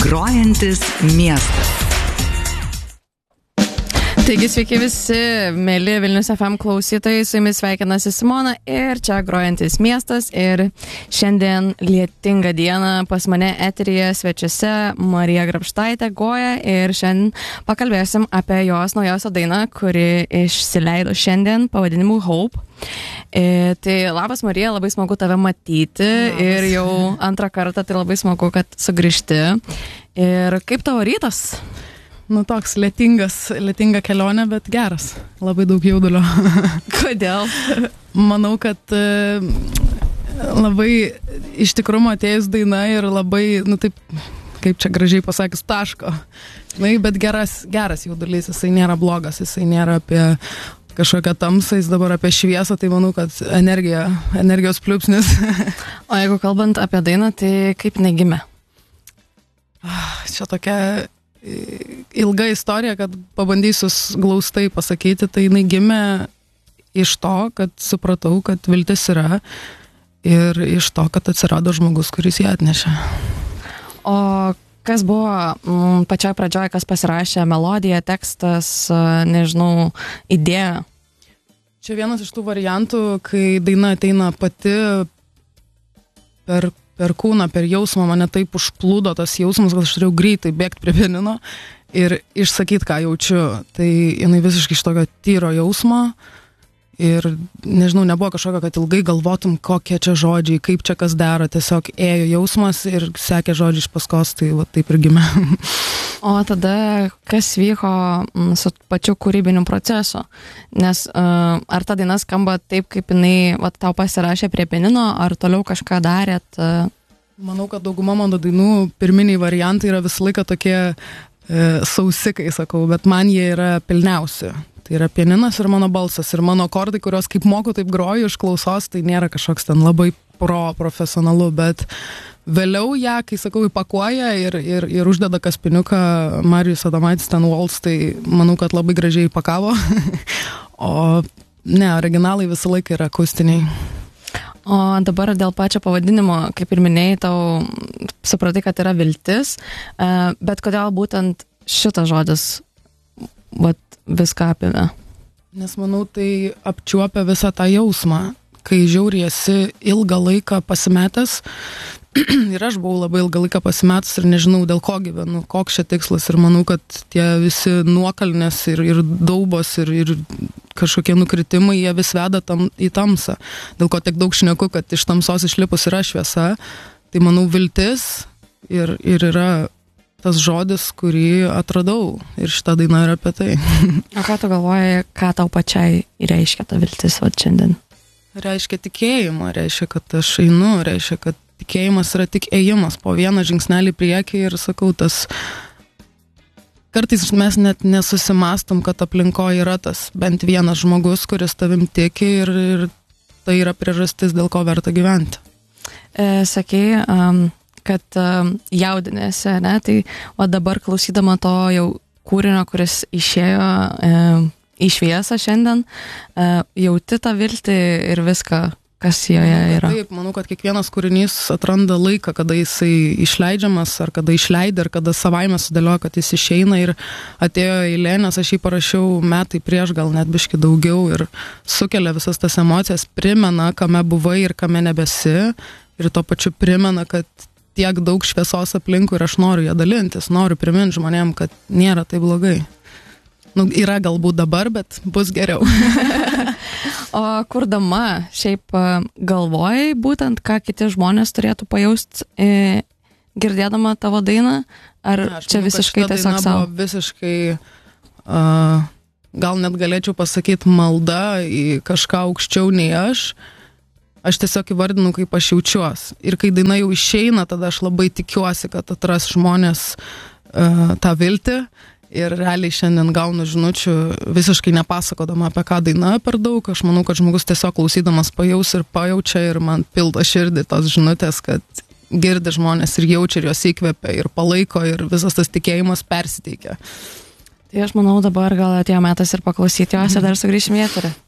Grojantis miestas. Taigi sveiki visi, mėly Vilnius FM klausytojai, su jumis sveikinasi Simona ir čia Grojantis miestas ir šiandien lietinga diena pas mane eteryje svečiuose Marija Grabštaitė Goja ir šiandien pakalbėsim apie jos naujausią dainą, kuri išsileido šiandien pavadinimu Hope. Tai labas Marija, labai smagu tave matyti ir jau antrą kartą, tai labai smagu, kad sugrįžti. Ir kaip tavo rytas? Toks lietinga kelionė, bet geras. Labai daug jaudulio. Kodėl? Manau, kad labai iš tikrumo atėjus daina ir labai, taip, kaip čia gražiai pasakius, taško. Bet geras jaudulys, jisai nėra blogas, jisai nėra apie kažkokią tamsą, jis dabar apie šviesą, tai manau, kad energijos pliūpsnis. O jeigu kalbant apie dainą, tai kaip negimė? Čia tokia ilga istorija, kad pabandysiu glaustai pasakyti, tai jinai gimė iš to, kad supratau, kad viltis yra ir iš to, kad atsirado žmogus, kuris ją atnešė. O kas buvo pačioj pradžioj, kas pasirašė melodiją, tekstas, nežinau, idėja? Čia vienas iš tų variantų, kai daina ateina pati per kūną, per jausmą, mane taip užplūdo tas jausmas, kad aš turėjau greitai bėgti prie pianino ir išsakyti, ką jaučiu. Tai jinai visiškai iš tokio tyro jausmo ir, nežinau, nebuvo kažkokio, kad ilgai galvotum, kokie čia žodžiai, kaip čia kas dera, tiesiog ėjo jausmas ir sekė žodžiai iš paskos, tai va, taip ir gimė. O tada kas vyko su pačiu kūrybiniu procesu? Nes ar ta daina skamba taip, kaip jinai tau pasirašė prie pianino, ar toliau kažką darėt? Manau, kad dauguma mano dainų pirminiai variantai yra visą laiką tokie sausikai, sakau, bet man jie yra pilniausi. Tai yra pianinas ir mano balsas ir mano akordai, kurios kaip moku, taip groju iš klausos, tai nėra kažkoks ten labai profesionalu, bet vėliau ją, kai sakau, įpakuoja ir uždeda kaspiniuką Marijus Adomaitis ten Waltz, tai manau, kad labai gražiai įpakavo. O ne, originalai visą laiką yra akustiniai. O dabar dėl pačio pavadinimo, kaip ir minėjai, tau supratai, kad yra viltis, bet kodėl būtent šitas žodis viską apėmė? Nes manau, tai apčiuopia visą tą jausmą, kai žiauriai esi ilgą laiką pasimetęs ir aš buvau labai ilgą laiką pasimetęs ir nežinau, dėl ko gyvenu, koks čia tikslas ir manau, kad tie visi nuokalnės ir daubos ir kažkokie nukritimai, jie vis veda į tamsą, dėl ko tiek daug šneku, kad iš tamsos išlipus yra šviesa, tai manau viltis ir yra tas žodis, kurį atradau ir šitą dainą yra apie tai. O ką tu galvoji, ką tau pačiai reiškia ta viltis šiandien? Reiškia tikėjimą, reiškia, kad aš einu, reiškia, kad tikėjimas yra tik ėjimas po vieną žingsnelį priekį ir sakau, tas kartais mes net nesusimastom, kad aplinkoje yra tas bent vienas žmogus, kuris tavim tiki ir tai yra priežastis, dėl ko verta gyventi. Sakei, kad jaudinėsi, ne? Tai o dabar klausydama to jau kūrinio, kuris išėjo į šviesą šiandien, jauti tą viltį ir viską, kas joje yra. Taip, manau, kad kiekvienas kūrinys atranda laiką, kada jisai išleidžiamas, ar kada išleidė, ar kada savaime sudėlioja, kad jis išeina ir atėjo eilė, nes aš jį parašiau metai prieš, gal net biški daugiau ir sukelia visas tas emocijas, primena, kame buvai ir kame nebesi ir tuo pačiu primena, kad tiek daug šviesos aplinkui ir aš noriu ją dalintis, noriu priminti žmonėm, kad nėra tai blogai. Yra galbūt dabar, bet bus geriau. O kurdama šiaip galvojai būtent, ką kiti žmonės turėtų pajausti girdėdama tavo dainą, ar čia visiškai tiesiog savo? Visiškai, gal net galėčiau pasakyti malda į kažką aukščiau nei aš. Aš tiesiog įvardinu, kaip aš jaučiuos. Ir kai daina jau išeina, tada aš labai tikiuosi, kad atras žmonės tą viltį. Ir realiai šiandien gaunu žinučių visiškai nepasakodama apie ką daina per daug. Aš manau, kad žmogus tiesiog klausydamas pajaus ir pajaučia ir man pildo širdį tos žinutės, kad girdi žmonės ir jaučia ir jos įkvepia ir palaiko ir visas tas tikėjimas persiteikia. Tai aš manau, dabar gal atėjo metas ir paklausyti jos ir dar sugrįšim į eterį.